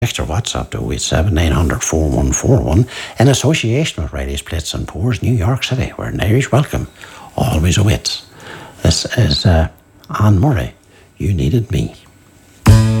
text or WhatsApp to 087 900 4141 in association with Riley's Plates and Pours, New York City, where an Irish welcome always awaits. This is Anne Murray, You Needed Me.